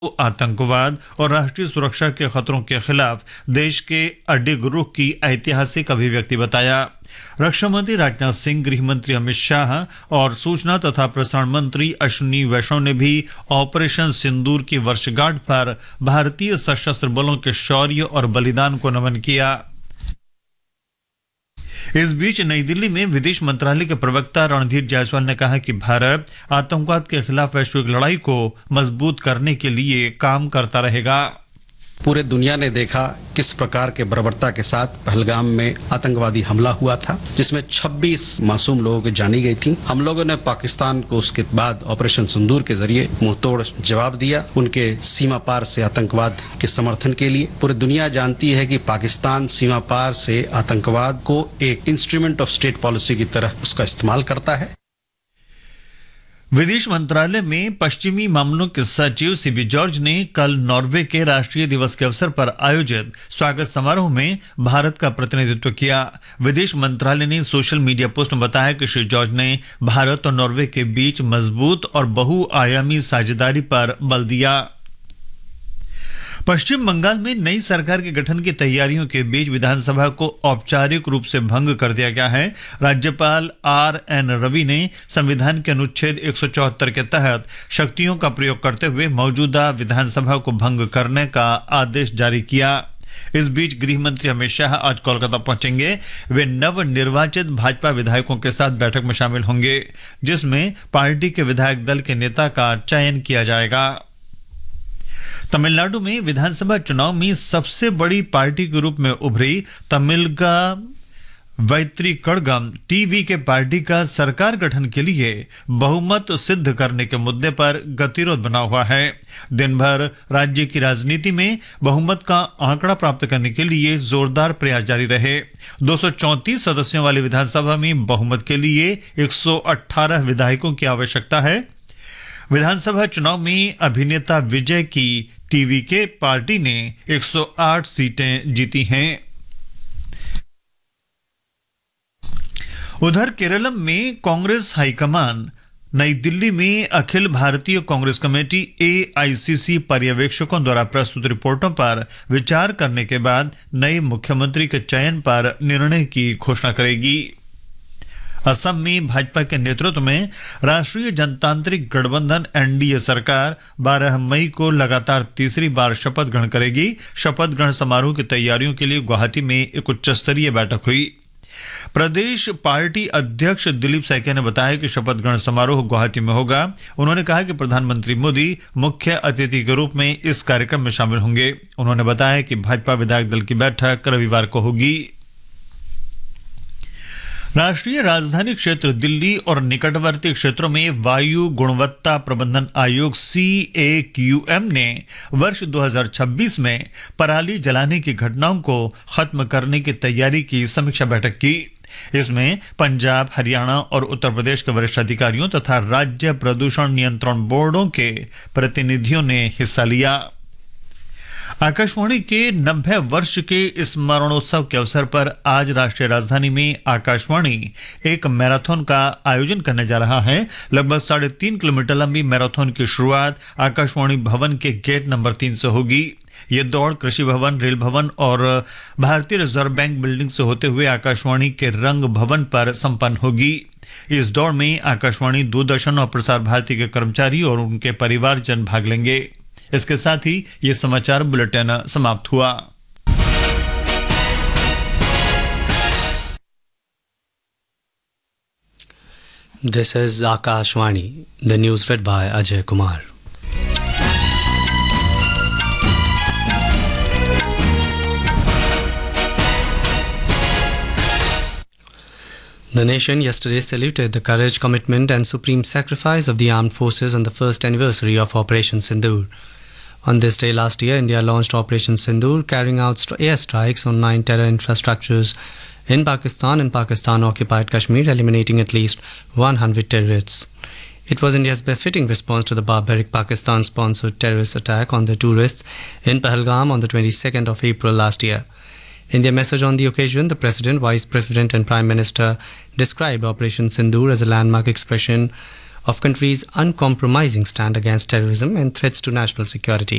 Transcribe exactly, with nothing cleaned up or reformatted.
आतंकवाद और राष्ट्रीय सुरक्षा के खतरों के खिलाफ देश के अडिग रुख की ऐतिहासिक अभिव्यक्ति बताया। रक्षा मंत्री राजनाथ सिंह, गृह मंत्री अमित शाह और सूचना तथा प्रसारण मंत्री अश्विनी वैष्णव ने भी ऑपरेशन सिंदूर की वर्षगांठ पर भारतीय सशस्त्र बलों के शौर्य और बलिदान को नमन किया। इस बीच नई दिल्ली में विदेश मंत्रालय के प्रवक्ता रणधीर जायसवाल ने कहा कि भारत आतंकवाद के खिलाफ वैश्विक लड़ाई को मजबूत करने के लिए काम करता रहेगा। पूरे दुनिया ने देखा किस प्रकार के बर्बरता के साथ पहलगाम में आतंकवादी हमला हुआ था, जिसमें छब्बीस मासूम लोगों की जानी गई थी। हम लोगों ने पाकिस्तान को उसके बाद ऑपरेशन सिंदूर के जरिए मुंहतोड़ जवाब दिया, उनके सीमा पार से आतंकवाद के समर्थन के लिए। पूरी दुनिया जानती है कि पाकिस्तान सीमा पार से आतंकवाद को एक इंस्ट्रूमेंट ऑफ स्टेट पॉलिसी की तरह उसका इस्तेमाल करता है। विदेश मंत्रालय में पश्चिमी मामलों के सचिव सीबी जॉर्ज ने कल नॉर्वे के राष्ट्रीय दिवस के अवसर पर आयोजित स्वागत समारोह में भारत का प्रतिनिधित्व किया। विदेश मंत्रालय ने सोशल मीडिया पोस्ट में बताया कि श्री जॉर्ज ने भारत और नॉर्वे के बीच मजबूत और बहुआयामी साझेदारी पर बल दिया। पश्चिम बंगाल में नई सरकार के गठन की तैयारियों के बीच विधानसभा को औपचारिक रूप से भंग कर दिया गया है। राज्यपाल आर एन रवि ने संविधान के अनुच्छेद एक सौ चौहत्तर के तहत शक्तियों का प्रयोग करते हुए मौजूदा विधानसभा को भंग करने का आदेश जारी किया। इस बीच गृह मंत्री अमित शाह आज कोलकाता पहुंचेंगे। वे नव निर्वाचित भाजपा विधायकों के साथ बैठक में शामिल होंगे, जिसमें पार्टी के विधायक दल के नेता का चयन किया जाएगा। तमिलनाडु में विधानसभा चुनाव में सबसे बड़ी पार्टी के रूप में उभरी तमिलगा वैत्री कड़गम टीवी के पार्टी का सरकार गठन के लिए बहुमत सिद्ध करने के मुद्दे पर गतिरोध बना हुआ है। दिन भर राज्य की राजनीति में बहुमत का आंकड़ा प्राप्त करने के लिए जोरदार प्रयास जारी रहे। दो सौ चौंतीस सदस्यों वाली विधानसभा में बहुमत के लिए एक सौ अठारह विधायकों की आवश्यकता है। विधानसभा चुनाव में अभिनेता विजय की टीवी के पार्टी ने एक सौ आठ सीटें जीती हैं। उधर केरलम में कांग्रेस हाईकमान नई दिल्ली में अखिल भारतीय कांग्रेस कमेटी ए आई सी सी पर्यवेक्षकों द्वारा प्रस्तुत रिपोर्टों पर विचार करने के बाद नए मुख्यमंत्री के चयन पर निर्णय की घोषणा करेगी। असम में भाजपा के नेतृत्व में राष्ट्रीय जनतांत्रिक गठबंधन एन डी ए सरकार बारह मई को लगातार तीसरी बार शपथ ग्रहण करेगी। शपथ ग्रहण समारोह की तैयारियों के लिए गुवाहाटी में एक उच्च स्तरीय बैठक हुई। प्रदेश पार्टी अध्यक्ष दिलीप सैकिया ने बताया कि शपथ ग्रहण समारोह गुवाहाटी में होगा। उन्होंने कहा कि प्रधानमंत्री मोदी मुख्य अतिथि के रूप में इस कार्यक्रम में शामिल होंगे। उन्होंने बताया कि भाजपा विधायक दल की बैठक रविवार को होगी। राष्ट्रीय राजधानी क्षेत्र दिल्ली और निकटवर्ती क्षेत्रों में वायु गुणवत्ता प्रबंधन आयोग सी ए क्यू एम ने वर्ष दो हज़ार छब्बीस में पराली जलाने की घटनाओं को खत्म करने की तैयारी की समीक्षा बैठक की। इसमें पंजाब, हरियाणा और उत्तर प्रदेश के वरिष्ठ अधिकारियों तथा राज्य प्रदूषण नियंत्रण बोर्डों के प्रतिनिधियों ने हिस्सा लिया। आकाशवाणी के नब्बे वर्ष के स्मरणोत्सव के अवसर पर आज राष्ट्रीय राजधानी में आकाशवाणी एक मैराथन का आयोजन करने जा रहा है। लगभग साढ़े तीन किलोमीटर लंबी मैराथन की शुरुआत आकाशवाणी भवन के गेट नंबर तीन से होगी। ये दौड़ कृषि भवन, रेल भवन और भारतीय रिजर्व बैंक बिल्डिंग से होते हुए आकाशवाणी के रंग भवन पर संपन्न होगी। इस दौड़ में आकाशवाणी, दूरदर्शन और प्रसार भारती के कर्मचारी और उनके परिवारजन भाग लेंगे। इसके साथ ही ये समाचार बुलेटिन समाप्त हुआ। This is Akashwani. The news read by Ajay Kumar. The nation yesterday saluted the courage, commitment and supreme sacrifice of the armed forces on the first anniversary of Operation Sindoor. On this day last year, India launched Operation Sindoor, carrying out airstrikes on nine terror infrastructures in Pakistan and Pakistan-occupied Kashmir, eliminating at least one hundred terrorists. It was India's befitting response to the barbaric Pakistan-sponsored terrorist attack on the tourists in Pahalgam on the twenty-second of April last year. In their message on the occasion, the President, Vice President and Prime Minister described Operation Sindoor as a landmark expression of country's uncompromising stand against terrorism and threats to national security.